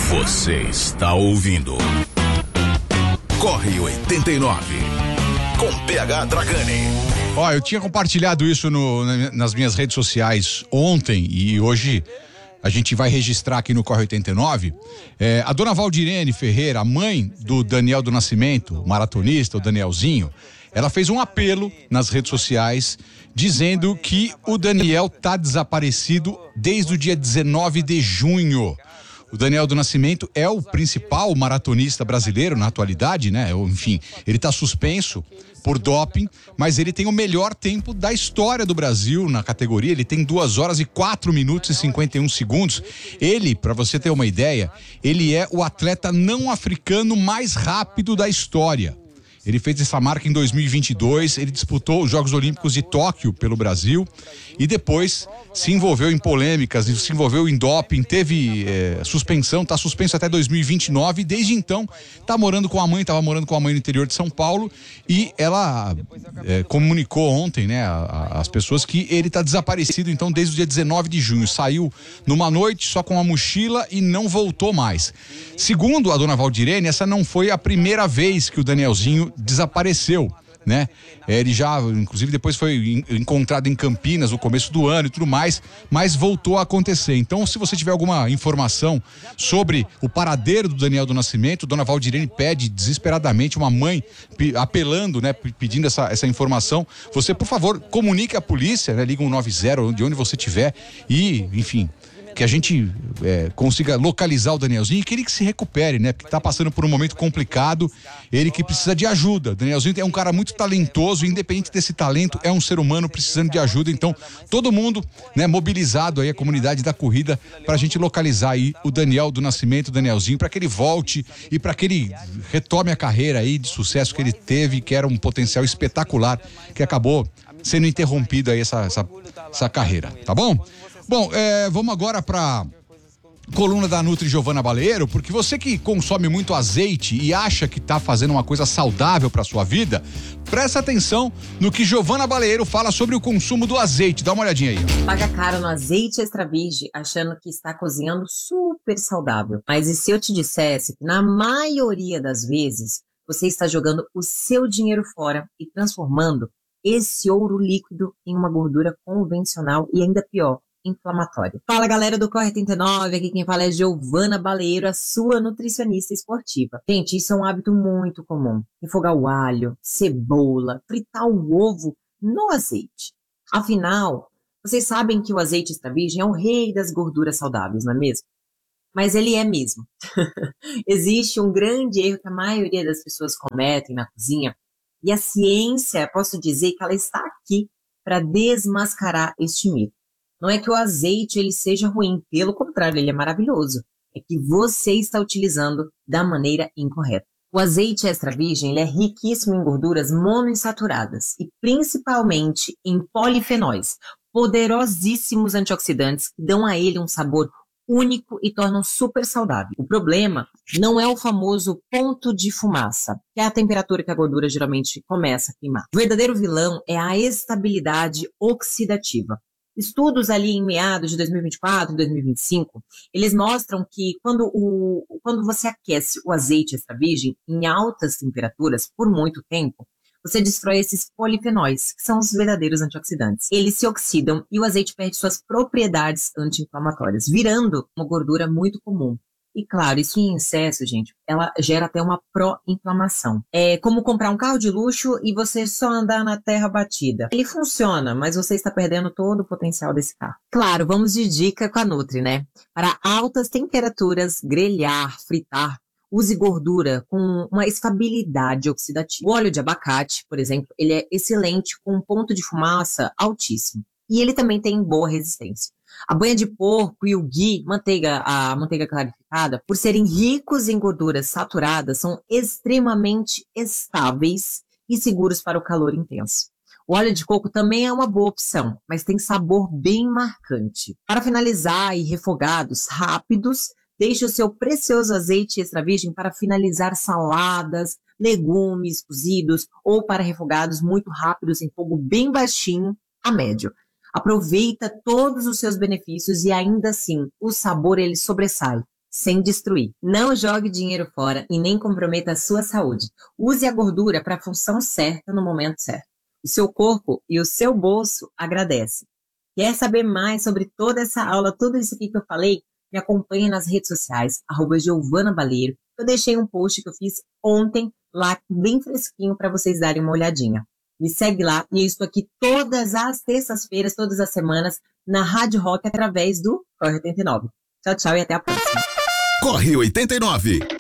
Você está ouvindo Corre 89 com PH Dragani. Ó, eu tinha compartilhado isso nas minhas redes sociais ontem e hoje a gente vai registrar aqui no Corre 89. A dona Valdirene Ferreira, a mãe do Daniel do Nascimento, o maratonista, o Danielzinho, ela fez um apelo nas redes sociais dizendo que o Daniel tá desaparecido desde o dia 19 de junho. O Daniel do Nascimento é o principal maratonista brasileiro na atualidade, né? Enfim, ele está suspenso por doping, mas ele tem o melhor tempo da história do Brasil na categoria. Ele tem 2 horas e 4 minutos e 51 segundos. Ele, para você ter uma ideia, ele é o atleta não africano mais rápido da história. Ele fez essa marca em 2022, ele disputou os Jogos Olímpicos de Tóquio pelo Brasil e depois se envolveu em polêmicas, se envolveu em doping, teve suspensão, está suspenso até 2029 e desde então estava morando com a mãe no interior de São Paulo e ela comunicou ontem, né, as pessoas que ele está desaparecido então desde o dia 19 de junho, saiu numa noite só com a mochila e não voltou mais. Segundo a dona Valdirene, essa não foi a primeira vez que o Danielzinho desapareceu, né? Ele já, inclusive, depois foi encontrado em Campinas no começo do ano e tudo mais, mas voltou a acontecer. Então, se você tiver alguma informação sobre o paradeiro do Daniel do Nascimento, dona Valdirene pede desesperadamente, uma mãe apelando, né, pedindo essa informação. Você, por favor, comunique à polícia, né? Liga 190 de onde você estiver e, enfim, que a gente consiga localizar o Danielzinho e que ele que se recupere, né? Porque tá passando por um momento complicado, ele que precisa de ajuda. O Danielzinho é um cara muito talentoso, independente desse talento, é um ser humano precisando de ajuda. Então, todo mundo, né, mobilizado aí, a comunidade da corrida, pra gente localizar aí o Daniel do Nascimento, o Danielzinho, pra que ele volte e pra que ele retome a carreira aí de sucesso que ele teve, que era um potencial espetacular, que acabou sendo interrompido aí essa carreira, tá bom? Bom, vamos agora para coluna da Nutri Giovana Baleiro, porque você que consome muito azeite e acha que tá fazendo uma coisa saudável para sua vida, presta atenção no que Giovana Baleiro fala sobre o consumo do azeite. Dá uma olhadinha aí. Paga caro no azeite extra virgem, achando que está cozinhando super saudável. Mas e se eu te dissesse que na maioria das vezes você está jogando o seu dinheiro fora e transformando esse ouro líquido em uma gordura convencional e ainda pior, inflamatório. Fala, galera do Corre 89, aqui quem fala é Giovana Baleiro, a sua nutricionista esportiva. Gente, isso é um hábito muito comum. Refogar o alho, cebola, fritar o ovo no azeite. Afinal, vocês sabem que o azeite extra virgem é o rei das gorduras saudáveis, não é mesmo? Mas ele é mesmo. Existe um grande erro que a maioria das pessoas cometem na cozinha e a ciência, posso dizer que ela está aqui para desmascarar este mito. Não é que o azeite ele seja ruim, pelo contrário, ele é maravilhoso. É que você está utilizando da maneira incorreta. O azeite extra virgem ele é riquíssimo em gorduras monoinsaturadas e principalmente em polifenóis, poderosíssimos antioxidantes que dão a ele um sabor único e tornam super saudável. O problema não é o famoso ponto de fumaça, que é a temperatura que a gordura geralmente começa a queimar. O verdadeiro vilão é a estabilidade oxidativa. Estudos ali em meados de 2024 e 2025, eles mostram que quando você aquece o azeite extra virgem em altas temperaturas por muito tempo, você destrói esses polifenóis, que são os verdadeiros antioxidantes. Eles se oxidam e o azeite perde suas propriedades anti-inflamatórias, virando uma gordura muito comum. E claro, isso em excesso, gente, ela gera até uma pró-inflamação. É como comprar um carro de luxo e você só andar na terra batida. Ele funciona, mas você está perdendo todo o potencial desse carro. Claro, vamos de dica com a Nutri, né? Para altas temperaturas, grelhar, fritar, use gordura com uma estabilidade oxidativa. O óleo de abacate, por exemplo, ele é excelente com um ponto de fumaça altíssimo. E ele também tem boa resistência. A banha de porco e o ghee, a manteiga clarificada, por serem ricos em gorduras saturadas, são extremamente estáveis e seguros para o calor intenso. O óleo de coco também é uma boa opção, mas tem sabor bem marcante. Para finalizar e refogados rápidos, deixe o seu precioso azeite extra virgem para finalizar saladas, legumes cozidos ou para refogados muito rápidos em fogo bem baixinho a médio. Aproveita todos os seus benefícios e ainda assim o sabor ele sobressai. sem destruir. Não jogue dinheiro fora e nem comprometa a sua saúde. Use a gordura para a função certa no momento certo. O seu corpo e o seu bolso agradecem. Quer saber mais sobre toda essa aula, tudo isso aqui que eu falei? Me acompanhe nas redes sociais, @GiovanaBaleiro. Eu deixei um post que eu fiz ontem, lá bem fresquinho, para vocês darem uma olhadinha. Me segue lá e eu estou aqui todas as terças-feiras, todas as semanas, na Rádio Rock, através do Corre 89. Tchau, tchau e até a próxima. Corre 89.